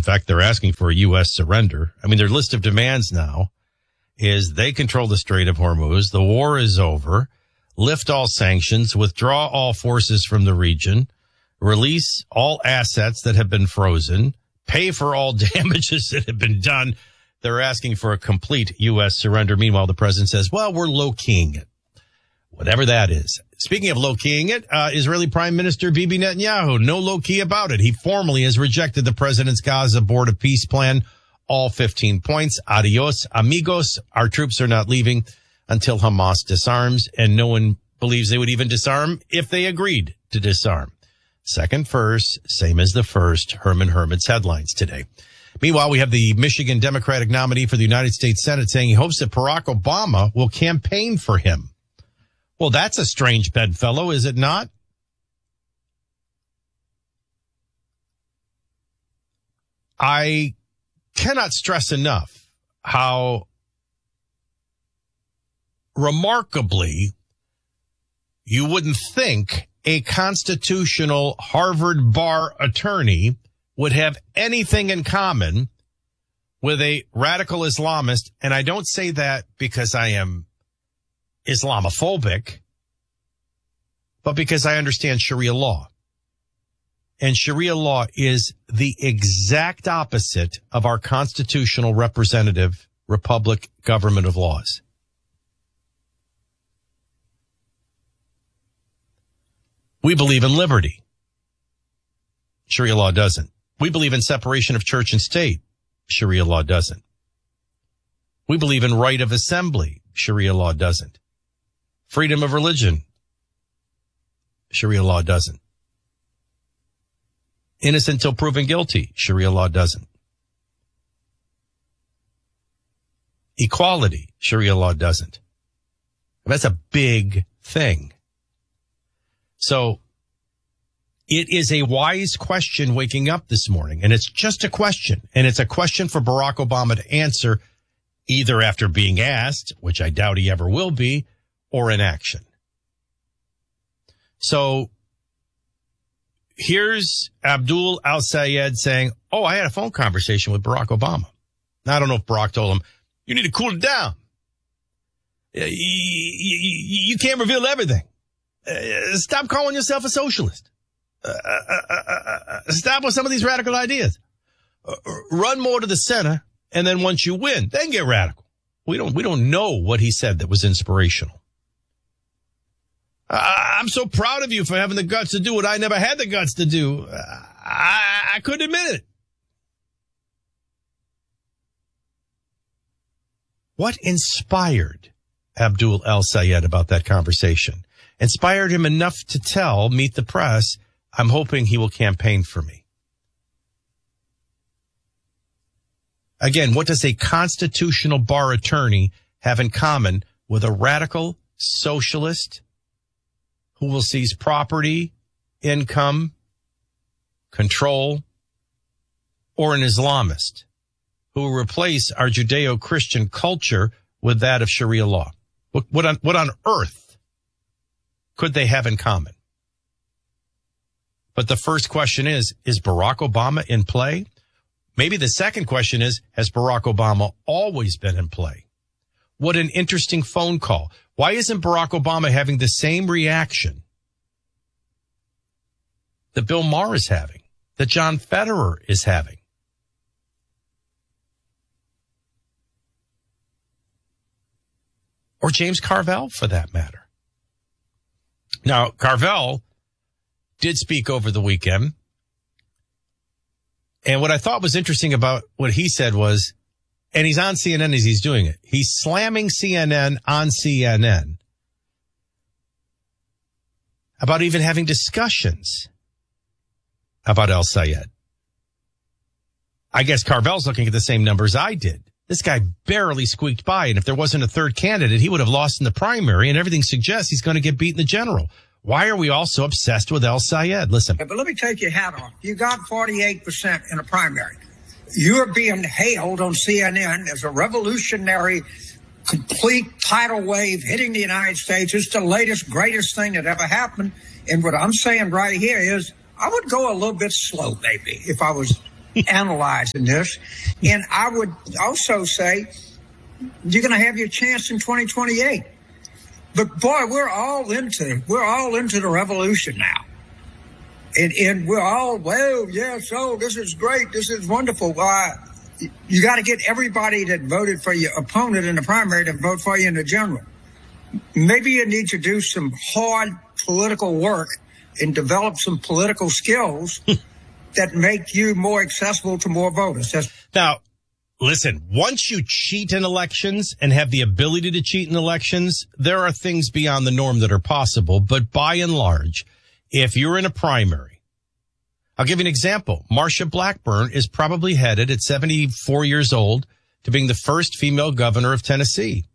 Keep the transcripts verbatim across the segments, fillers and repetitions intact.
fact, they're asking for a U S surrender. I mean, their list of demands now is they control the Strait of Hormuz. The war is over. Lift all sanctions, withdraw all forces from the region, release all assets that have been frozen, pay for all damages that have been done. They're asking for a complete U S surrender. Meanwhile, the president says, well, we're low-keying it. Whatever that is. Speaking of low-keying it, uh, Israeli Prime Minister Bibi Netanyahu, no low-key about it. He formally has rejected the president's Gaza Board of Peace plan, all fifteen points. Adios, amigos. Our troops are not leaving until Hamas disarms, and no one believes they would even disarm if they agreed to disarm. Second verse, same as the first, Herman Hermits headlines today. Meanwhile, we have the Michigan Democratic nominee for the United States Senate saying he hopes that Barack Obama will campaign for him. Well, that's a strange bedfellow, is it not? I cannot stress enough how remarkably you wouldn't think a constitutional Harvard bar attorney would have anything in common with a radical Islamist. And I don't say that because I am Islamophobic, but because I understand Sharia law. And Sharia law is the exact opposite of our constitutional representative republic government of laws. We believe in liberty. Sharia law doesn't. We believe in separation of church and state. Sharia law doesn't. We believe in right of assembly. Sharia law doesn't. Freedom of religion. Sharia law doesn't. Innocent till proven guilty. Sharia law doesn't. Equality. Sharia law doesn't. That's a big thing. So it is a wise question waking up this morning, and it's just a question, and it's a question for Barack Obama to answer either after being asked, which I doubt he ever will be, or in action. So here's Abdul Al-Sayed saying, oh, I had a phone conversation with Barack Obama. Now, I don't know if Barack told him, you need to cool it down. You, you, you can't reveal everything. Uh, stop calling yourself a socialist. Uh, uh, uh, uh, stop with some of these radical ideas. Uh, run more to the center, and then once you win, then get radical. We don't, we don't know what he said that was inspirational. Uh, I'm so proud of you for having the guts to do what I never had the guts to do. Uh, I, I couldn't admit it. What inspired Abdul El-Sayed about that conversation? Inspired him enough to tell Meet the Press, I'm hoping he will campaign for me. Again, what does a constitutional bar attorney have in common with a radical socialist who will seize property, income, control, or an Islamist who will replace our Judeo-Christian culture with that of Sharia law? What, what on, what on earth could they have in common? But the first question is, is Barack Obama in play? Maybe the second question is, has Barack Obama always been in play? What an interesting phone call. Why isn't Barack Obama having the same reaction that Bill Maher is having, that John Federer is having? Or James Carville, for that matter. Now, Carville did speak over the weekend. And what I thought was interesting about what he said was, and he's on C N N as he's doing it, he's slamming C N N on C N N about even having discussions about El-Sayed. I guess Carvel's looking at the same numbers I did. This guy barely squeaked by, and if there wasn't a third candidate, he would have lost in the primary, and everything suggests he's going to get beat in the general. Why are we all so obsessed with El-Sayed? Listen. But let me take your hat off. You got forty-eight percent in a primary. You're being hailed on C N N as a revolutionary, complete tidal wave hitting the United States. It's the latest, greatest thing that ever happened. And what I'm saying right here is I would go a little bit slow, maybe, if I was analyzing this. And I would also say you're going to have your chance in twenty twenty-eight. But boy, we're all into we're all into the revolution now. And, and we're all, well, yes, oh, this is great. This is wonderful. Uh, you got to get everybody that voted for your opponent in the primary to vote for you in the general. Maybe you need to do some hard political work and develop some political skills that make you more accessible to more voters. That's- now, listen, once you cheat in elections and have the ability to cheat in elections, there are things beyond the norm that are possible. But by and large, if you're in a primary, I'll give you an example. Marsha Blackburn is probably headed at seventy-four years old to being the first female governor of Tennessee.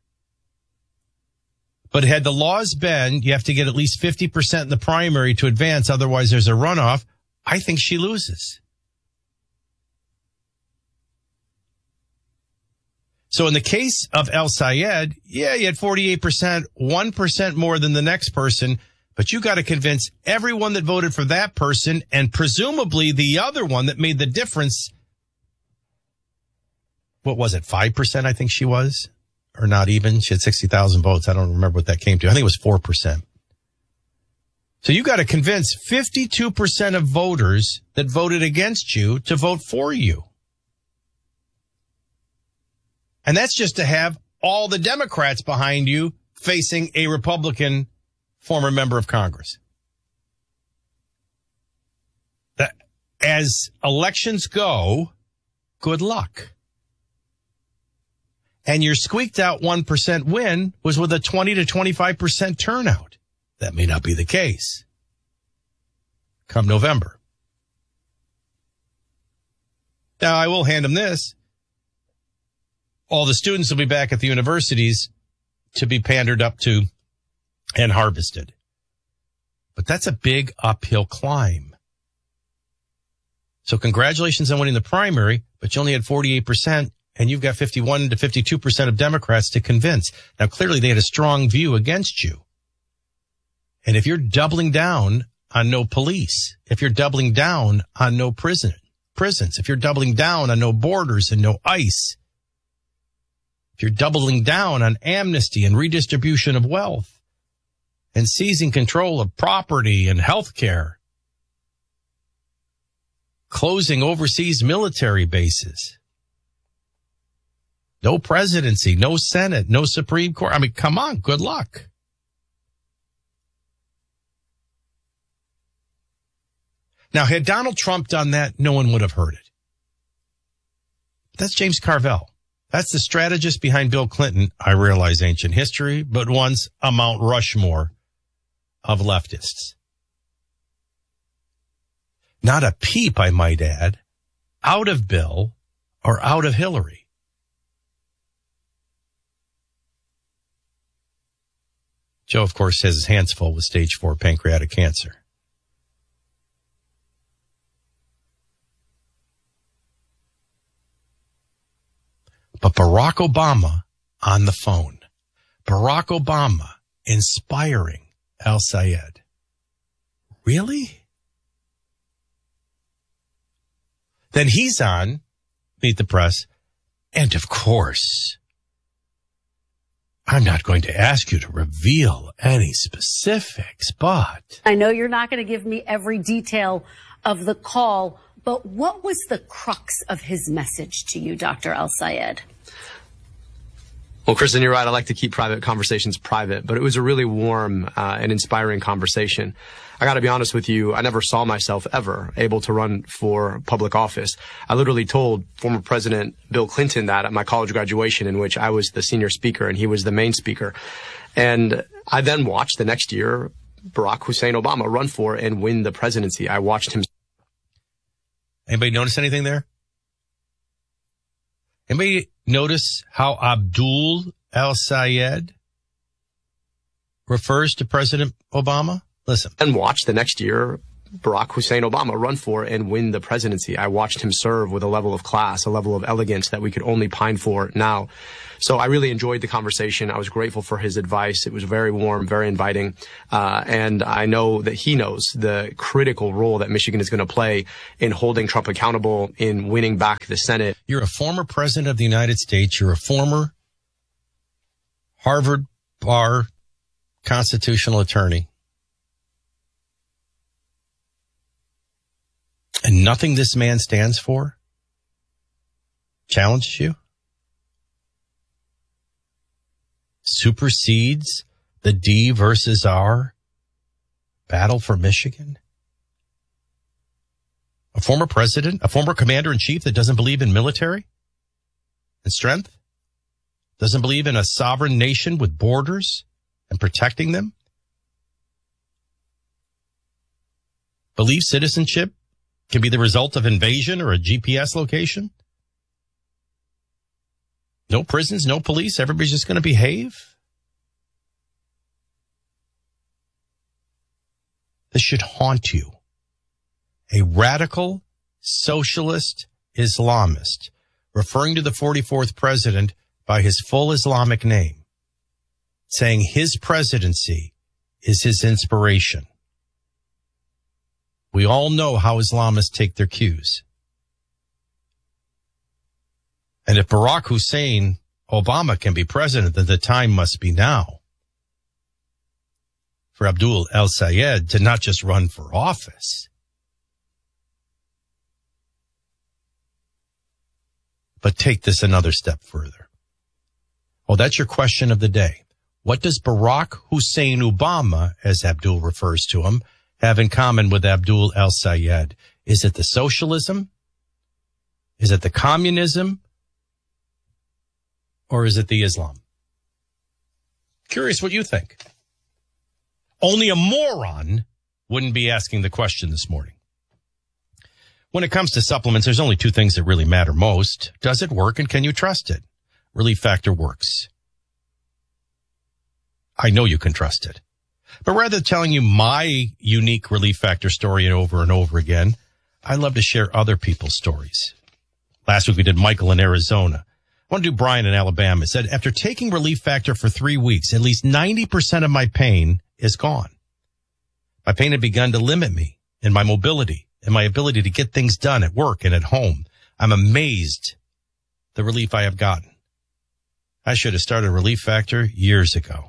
But had the laws been, you have to get at least fifty percent in the primary to advance, otherwise there's a runoff, I think she loses. So in the case of El Sayed, yeah, you had forty-eight percent, one percent more than the next person, but you got to convince everyone that voted for that person and presumably the other one that made the difference. What was it? five percent, I think she was, or not even. She had sixty thousand votes. I don't remember what that came to. I think it was four percent. So you got to convince fifty-two percent of voters that voted against you to vote for you. And that's just to have all the Democrats behind you facing a Republican former member of Congress. That, as elections go, good luck. And your squeaked out one percent win was with a twenty to twenty-five percent turnout. That may not be the case come November. Now, I will hand them this. All the students will be back at the universities to be pandered up to and harvested. But that's a big uphill climb. So congratulations on winning the primary, but you only had forty-eight percent, and you've got fifty-one to fifty-two percent of Democrats to convince. Now, clearly they had a strong view against you. And if you're doubling down on no police, if you're doubling down on no prison, prisons, if you're doubling down on no borders and no ICE, if you're doubling down on amnesty and redistribution of wealth and seizing control of property and health care, closing overseas military bases, no presidency, no Senate, no Supreme Court. I mean, come on, good luck. Now, had Donald Trump done that, no one would have heard it. That's James Carville. That's the strategist behind Bill Clinton. I realize ancient history, but once a Mount Rushmore of leftists. Not a peep, I might add, out of Bill or out of Hillary. Joe, of course, has his hands full with stage four pancreatic cancer. But Barack Obama on the phone. Barack Obama inspiring El Sayed. Really? Then he's on Meet the Press. And of course, I'm not going to ask you to reveal any specifics, but I know you're not going to give me every detail of the call, but what was the crux of his message to you, Doctor El Sayed? Well, Kristen, you're right. I like to keep private conversations private, but it was a really warm uh, and inspiring conversation. I got to be honest with you. I never saw myself ever able to run for public office. I literally told former President Bill Clinton that at my college graduation, in which I was the senior speaker and he was the main speaker. And I then watched the next year Barack Hussein Obama run for and win the presidency. I watched him. Anybody notice anything there? Anybody notice how Abdul El Sayed refers to President Obama? Listen. And watch the next year Barack Hussein Obama run for and win the presidency. I watched him serve with a level of class, a level of elegance that we could only pine for now. So I really enjoyed the conversation. I was grateful for his advice. It was very warm, very inviting. Uh, and I know that he knows the critical role that Michigan is going to play in holding Trump accountable, in winning back the Senate. You're a former president of the United States. You're a former Harvard Bar constitutional attorney. And nothing this man stands for challenges you, supersedes the D versus R battle for Michigan. A former president, a former commander-in-chief that doesn't believe in military and strength, doesn't believe in a sovereign nation with borders and protecting them, believes citizenship can be the result of invasion or a G P S location. No prisons, no police. Everybody's just going to behave. This should haunt you. A radical socialist Islamist referring to the forty-fourth president by his full Islamic name, saying his presidency is his inspiration. We all know how Islamists take their cues. And if Barack Hussein Obama can be president, then the time must be now for Abdul El-Sayed to not just run for office, but take this another step further. Well, that's your question of the day. What does Barack Hussein Obama, as Abdul refers to him, have in common with Abdul El-Sayed? Is it the socialism? Is it the communism? Or is it the Islam? Curious what you think. Only a moron wouldn't be asking the question this morning. When it comes to supplements, there's only two things that really matter most. Does it work and can you trust it? Relief Factor works. I know you can trust it. But rather than telling you my unique Relief Factor story over and over again, I love to share other people's stories. Last week we did Michael in Arizona. I want to do Brian in Alabama. It said, after taking Relief Factor for three weeks, at least ninety percent of my pain is gone. My pain had begun to limit me in my mobility and my ability to get things done at work and at home. I'm amazed the relief I have gotten. I should have started Relief Factor years ago.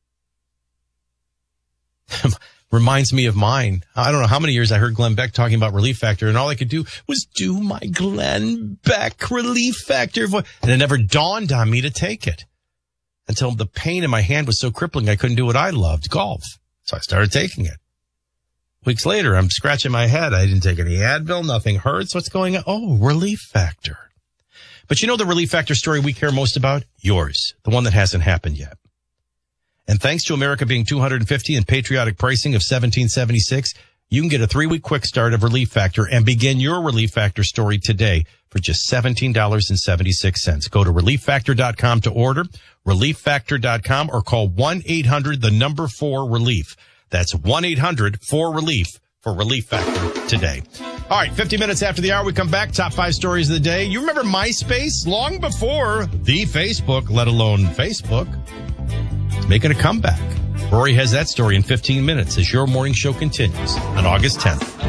Reminds me of mine. I don't know how many years I heard Glenn Beck talking about Relief Factor, and all I could do was do my Glenn Beck Relief Factor voice. And it never dawned on me to take it until the pain in my hand was so crippling I couldn't do what I loved, golf. So I started taking it. Weeks later, I'm scratching my head. I didn't take any Advil. Nothing hurts. What's going on? Oh, Relief Factor. But you know the Relief Factor story we care most about? Yours. The one that hasn't happened yet. And thanks to America being two hundred fifty and patriotic pricing of seventeen seventy-six, you can get a three-week quick start of Relief Factor and begin your Relief Factor story today for just seventeen dollars and seventy-six cents. Go to relief factor dot com to order, relief factor dot com, or call one eight hundred the number four relief. That's one eight hundred four relief for Relief Factor today. All right, fifty minutes after the hour, we come back. Top five stories of the day. You remember MySpace? Long before the Facebook, let alone Facebook. It's making a comeback. Rory has that story in fifteen minutes as your morning show continues on August tenth. The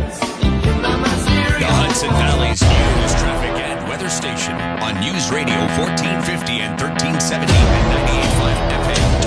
Hudson Valley's news, traffic, and weather station on News Radio fourteen fifty and thirteen seventy and ninety-eight point five F M.